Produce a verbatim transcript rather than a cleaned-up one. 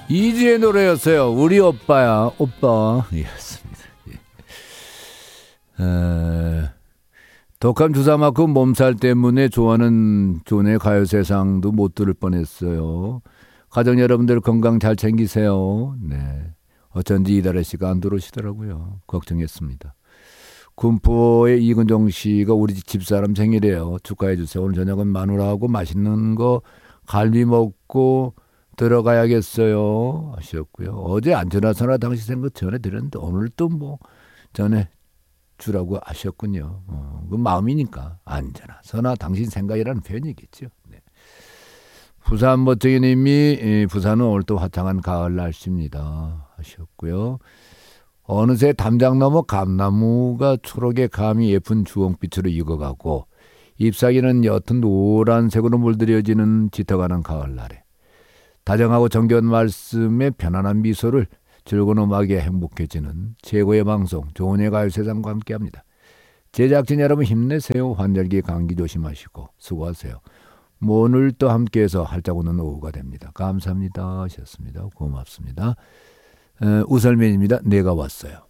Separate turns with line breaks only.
이지의 노래였어요. 우리 오빠야 오빠. 이었습니다. 예. 에, 독한 주사만큼 몸살 때문에 좋아하는 존의 가요세상도 못 들을 뻔했어요. 가정 여러분들 건강 잘 챙기세요. 네. 어쩐지 이달의 씨가 안 들어오시더라고요. 걱정했습니다. 군포의 이근정 씨가 우리 집사람 생일이에요. 축하해 주세요. 오늘 저녁은 마누라하고 맛있는 거 갈비 먹고 들어가야겠어요 하셨고요. 어제 안전하서나 당시 생각 전해드렸는데 오늘 또 뭐 전해 주라고 하셨군요. 어, 그 마음이니까 안전하서나 당신 생각이라는 표현이겠죠. 네. 부산 멋쟁이님이 부산은 오늘 또 화창한 가을 날씨입니다 하셨고요. 어느새 담장 너머 감나무가 초록의 감이 예쁜 주홍빛으로 익어가고 잎사귀는 옅은 노란색으로 물들여지는 짙어가는 가을날에 다정하고 정겨운 말씀에 편안한 미소를 즐거운 음악에 행복해지는 최고의 방송 조은의 가요세상과 함께합니다. 제작진 여러분 힘내세요. 환절기 감기 조심하시고 수고하세요. 오늘 또 함께해서 활짝 웃는 오후가 됩니다. 감사합니다 하셨습니다. 고맙습니다. 에, 우설면입니다. 내가 왔어요.